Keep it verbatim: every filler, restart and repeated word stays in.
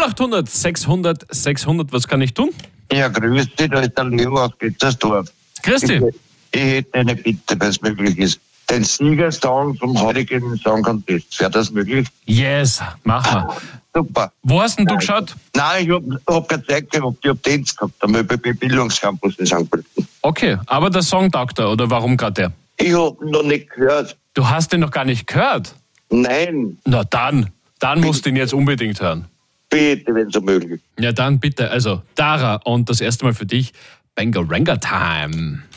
acht hundert sechshundert sechshundert, was kann ich tun? Ja, grüß dich, da ist der Leo aus Getzersdorf. Grüß dich. Ich, ich hätte eine Bitte, wenn es möglich ist. Den Siegersong vom heutigen Song Contest. Wäre das möglich? Yes, mach mal. Super. Wo hast denn du geschaut? Nein, ich habe hab keine Zeit gehabt, ich habe Dienst gehabt, einmal bei bei Bildungscampus in Sankt Pölten. Okay, aber der Song taugt er, oder warum gerade der? Ich habe ihn noch nicht gehört. Du hast den noch gar nicht gehört? Nein, Na dann, dann musst du ihn jetzt unbedingt hören. bitte, wenn so möglich. Ja dann bitte, also Dara und das erste Mal für dich, Bangaranga Time.